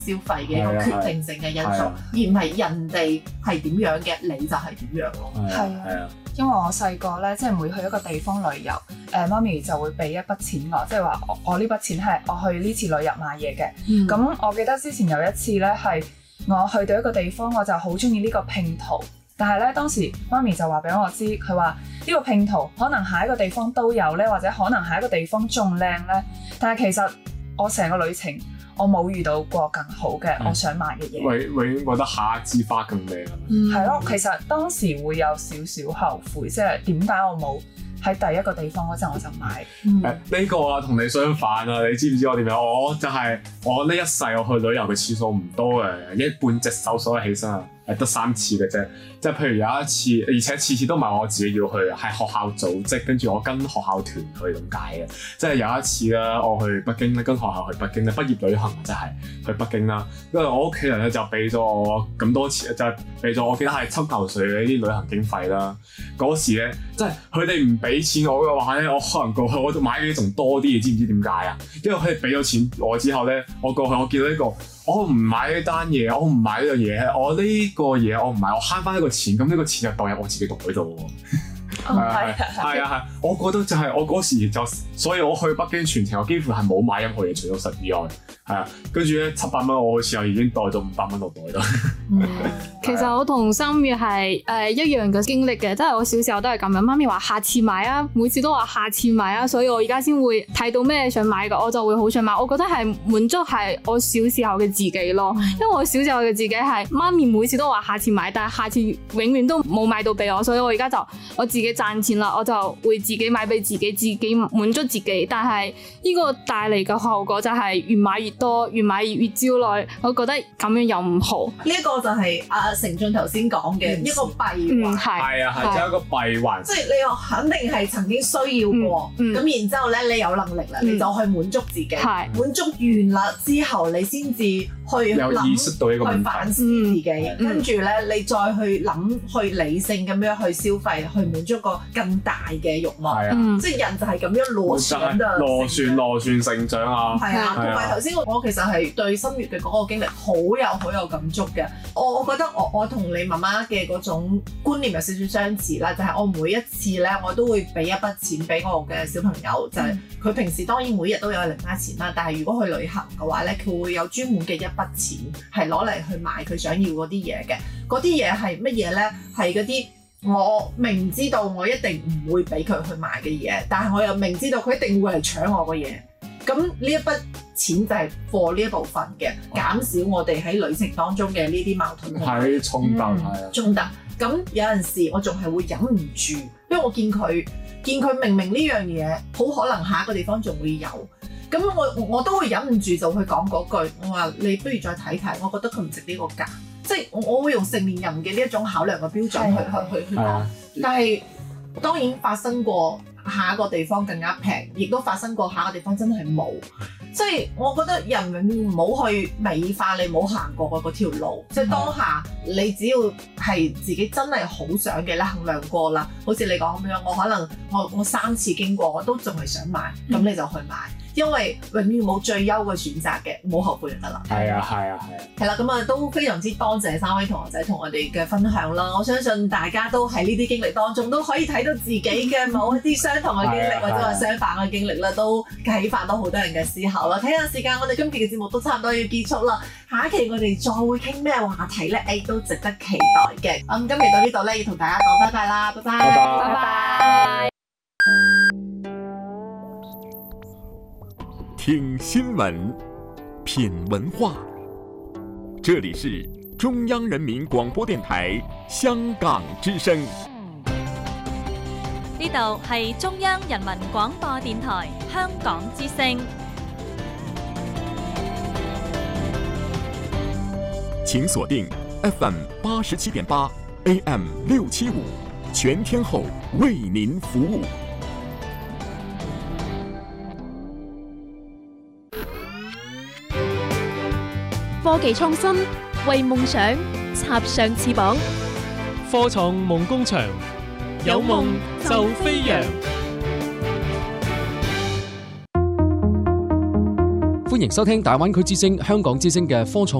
消費嘅一個決定性嘅因素，而唔係人哋係點樣嘅，你就係點樣咯。 係啊，因為我細個咧，即係每去一個地方旅遊，媽咪就會俾一筆錢我，即係話我呢筆錢係我去呢次旅遊買嘢嘅。咁我記得之前有一次咧，係我去到一個地方，我就好中意呢個拼圖，但係咧當時媽咪就話俾我知，佢話呢個拼圖可能下一個地方都有咧，或者可能下一個地方仲靚咧，但係其實我成個旅程我冇遇到過更好嘅我想買嘅嘢， 永遠覺得下一枝花更靚啊！ 係咯，其實當時會有少少後悔，即係點解我冇喺第一個地方嗰陣我就買。 呢個啊同你相反啊！你知唔知我點樣？我就係我呢一世我去旅遊嘅次數唔多嘅，一半隻手數得起身啊！得3次嘅啫，即係譬如有一次，而且次次都唔係我自己要去，係學校組織，跟住我跟學校團去咁解嘅。即係有一次啦，我去北京咧，跟學校去北京咧，畢業旅行就係去北京啦。因為我屋企人咧就俾咗我咁多錢，就係俾咗我記得係7嚿水嘅啲旅行經費啦。嗰時咧，即係佢哋唔俾錢我嘅話咧，我可能過去我買嘅仲多啲，你知唔知點解啊？因為佢哋俾咗錢我之後咧，我過去我見到呢個。我唔買呢單嘢，我唔買呢樣嘢，我呢個嘢我唔買，我慳翻呢個錢，咁呢個錢就代入我自己袋度喎。係啊，我覺得就係我嗰時就，所以我去北京全程我幾乎係冇買任何嘢，除咗食以外，係啊，跟住咧700蚊我好似又已經袋咗500蚊落袋啦。 其實我同心月係一樣嘅經歷嘅，即係我小時候都係咁樣，媽咪話下次買啊，每次都話下次買啊，所以我而家先會睇到咩想買嘅，我就會好想買。我覺得係滿足係我小時候嘅自己咯，因為我小時候嘅自己係媽咪每次都話下次買，但係下次永遠都冇買到俾我，所以我而家就我自己賺錢啦，我就會自己買俾自己，自己滿足自己。但係呢個帶嚟嘅後果就係越買越多，越買越焦慮，我覺得咁樣又唔好。 呢一個就係成俊頭先講嘅一個閉環， 係啊，係，即係一個閉環。 即係你肯定係曾經需要過，咁然之後咧，你有能力啦，你就去滿足自己，滿足完啦之後，你先至去有意識到呢個問題， 去反思自己，跟住咧，你再去諗，去理性咁樣去消費，去滿足個更大嘅慾望。即係人就係咁樣螺旋成長啊！係啊，同埋頭先我其實係對心月嘅嗰個經歷好有感觸嘅。我覺得我同你媽媽嘅嗰種觀念有少少相似啦，就係我每一次咧，我都會俾一筆錢俾我嘅小朋友，就係佢平時當然每日都有零花錢啦，但係如果去旅行嘅話咧，佢會有專門嘅一筆錢係攞嚟去買佢想要嗰啲嘢嘅。嗰啲嘢係乜嘢咧？係嗰啲我明知道我一定唔會俾佢去買嘅嘢，但係我又明知道佢一定會嚟搶我嘅嘢。咁呢一筆錢就係貨呢一部分嘅，減少我哋喺旅程當中嘅呢啲矛盾係衝突， 衝突。咁有陣時我仲係會忍唔住，因為我見佢明明呢樣嘢好可能下一個地方仲會有，咁我都會忍唔住就去講嗰句，我話你不如再睇睇，我覺得佢唔值呢個價，即係我會用成年人嘅呢一種考量嘅標準去講。但係當然發生過下一個地方更加平，亦都發生過下一個地方真係冇。即係我覺得人永遠唔好去美化你冇行過嗰條路，即係當下你只要係自己真係好想嘅，你衡量過啦。好似你講咁樣，我可能我3次經過，我都仲係想買，咁你就去買。因為永遠冇最優嘅選擇嘅，冇後悔就得啦。係啦，咁啊都非常之多謝3位同學仔同我哋嘅分享啦。我相信大家都喺呢啲經歷當中都可以睇到自己嘅某一啲相同嘅經歷或者話相反嘅經歷啦，都啟發到好多人嘅思考啦。睇下時間，我哋今期嘅節目都差唔多要結束啦。下一期我哋再會傾咩話題咧？都值得期待嘅。咁今期到呢度咧，要同大家講拜拜啦，拜拜。 聽新聞，品文化。這裡是中央人民廣播電台香港之聲。 呢度係中央人民廣播電台香港之聲。 請鎖定 FM 87.8 AM 675，全天候為您服務。 科技創新，為夢想插上翅膀。 科創夢工場，有夢就飛揚。 歡迎收聽大灣區之聲、香港之聲嘅科創